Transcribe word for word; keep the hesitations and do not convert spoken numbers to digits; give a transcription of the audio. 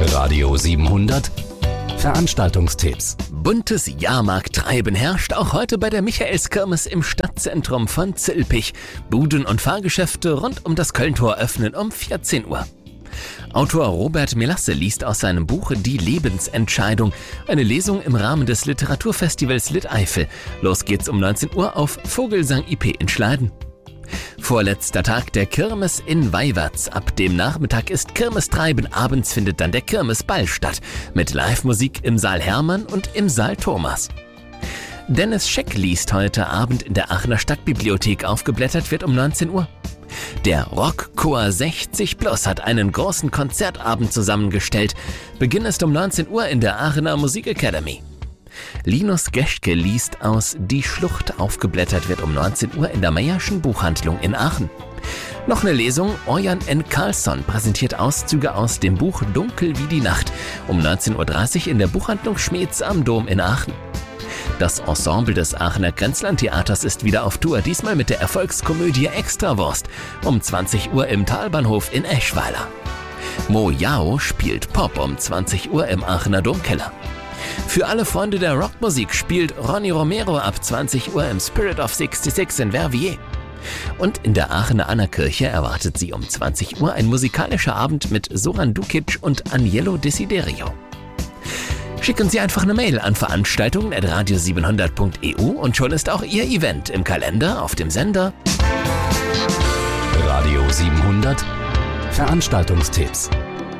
Radio siebenhundert Veranstaltungstipps. Buntes Jahrmarkttreiben herrscht auch heute bei der Michaelskirmes im Stadtzentrum von Zülpich. Buden und Fahrgeschäfte rund um das Kölntor öffnen um vierzehn Uhr. Autor Robert Melasse liest aus seinem Buch Die Lebensentscheidung. Eine Lesung im Rahmen des Literaturfestivals Lit-Eifel. Los geht's um neunzehn Uhr auf Vogelsang I P in Schleiden. Vorletzter Tag der Kirmes in Weiwärts. Ab dem Nachmittag ist Kirmestreiben, abends findet dann der Kirmesball statt. Mit Live-Musik im Saal Hermann und im Saal Thomas. Dennis Scheck liest heute Abend in der Aachener Stadtbibliothek. Aufgeblättert wird um neunzehn Uhr. Der Rockchor sechzig plus hat einen großen Konzertabend zusammengestellt. Beginn ist um neunzehn Uhr in der Aachener Musik Academy. Linus Geschke liest aus Die Schlucht. Aufgeblättert wird um neunzehn Uhr in der Meyerschen Buchhandlung in Aachen. Noch eine Lesung. Eujan N. Carlsson präsentiert Auszüge aus dem Buch Dunkel wie die Nacht. Um neunzehn Uhr dreißig in der Buchhandlung Schmeetz am Dom in Aachen. Das Ensemble des Aachener Grenzlandtheaters ist wieder auf Tour, diesmal mit der Erfolgskomödie Extrawurst. Um zwanzig Uhr im Talbahnhof in Eschweiler. Mo Yao spielt Pop um zwanzig Uhr im Aachener Domkeller. Für alle Freunde der Rockmusik spielt Ronny Romero ab zwanzig Uhr im Spirit of sixty-six in Verviers. Und in der Aachener Anna-Kirche erwartet sie um zwanzig Uhr ein musikalischer Abend mit Soran Dukic und Agnello Desiderio. Schicken Sie einfach eine Mail an veranstaltungen at radio siebenhundert punkt e u und schon ist auch Ihr Event im Kalender auf dem Sender. Radio siebenhundert Veranstaltungstipps.